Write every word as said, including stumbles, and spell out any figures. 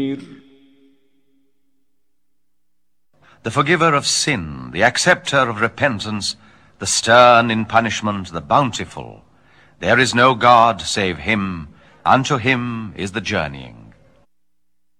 The forgiver of sin, the acceptor of repentance, the stern in punishment, the bountiful. There is no God save him, unto him is the journeying.